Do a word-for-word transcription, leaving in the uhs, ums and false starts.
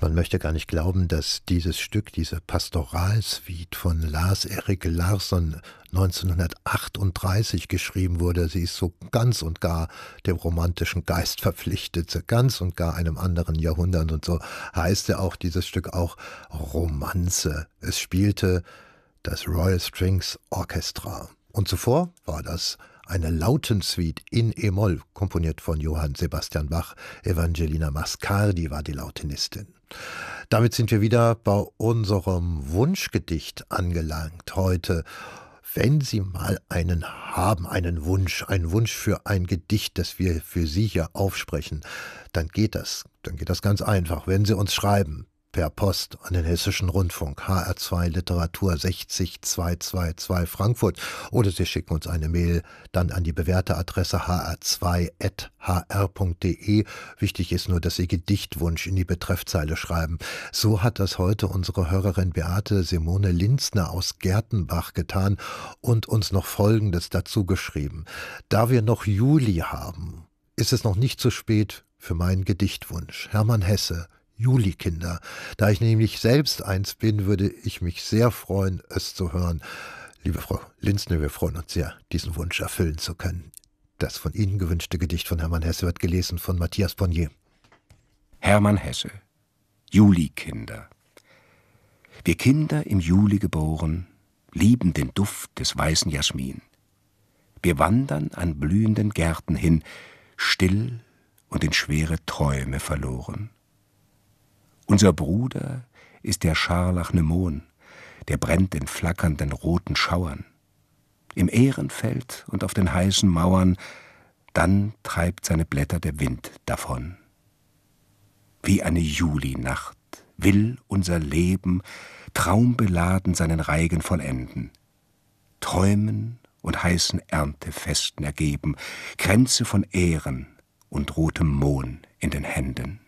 Man möchte gar nicht glauben, dass dieses Stück, diese Pastoralsuite von Lars-Erik Larsson neunzehnhundertachtunddreißig geschrieben wurde. Sie ist so ganz und gar dem romantischen Geist verpflichtet, ganz und gar einem anderen Jahrhundert. Und so heißt ja auch dieses Stück auch Romanze. Es spielte das Royal Strings Orchestra. Und zuvor war das eine Lautensuite in E-Moll, komponiert von Johann Sebastian Bach. Evangelina Mascardi war die Lautenistin. Damit sind wir wieder bei unserem Wunschgedicht angelangt heute. Wenn Sie mal einen haben, einen Wunsch, einen Wunsch für ein Gedicht, das wir für Sie hier aufsprechen, dann geht das, dann geht das ganz einfach. Wenn Sie uns schreiben, per Post an den Hessischen Rundfunk, H R zwei Literatur sechzig zweihundertzweiundzwanzig Frankfurt, oder Sie schicken uns eine Mail dann an die bewährte Adresse h r zwei at h r punkt d e. Wichtig ist nur, dass Sie Gedichtwunsch in die Betreffzeile schreiben. So hat das heute unsere Hörerin Beate Simone Linzner aus Gertenbach getan und uns noch Folgendes dazu geschrieben. Da wir noch Juli haben, ist es noch nicht zu spät für meinen Gedichtwunsch. Hermann Hesse, Julikinder. Da ich nämlich selbst eins bin, würde ich mich sehr freuen, es zu hören. Liebe Frau Linzner, wir freuen uns sehr, diesen Wunsch erfüllen zu können. Das von Ihnen gewünschte Gedicht von Hermann Hesse wird gelesen von Matthias Bonnier. Hermann Hesse, Julikinder. Wir Kinder im Juli geboren, lieben den Duft des weißen Jasmin. Wir wandern an blühenden Gärten hin, still und in schwere Träume verloren. Unser Bruder ist der Scharlachnemon, der brennt in flackernden roten Schauern. Im Ährenfeld und auf den heißen Mauern, dann treibt seine Blätter der Wind davon. Wie eine Julinacht will unser Leben traumbeladen seinen Reigen vollenden, Träumen und heißen Erntefesten ergeben, Kränze von Ähren und rotem Mohn in den Händen.